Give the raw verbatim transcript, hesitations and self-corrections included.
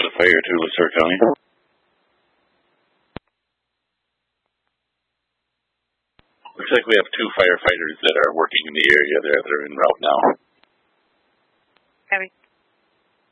put a fire to LaSure County. Looks like we have two firefighters that are working in the area there that are en route now. Copy.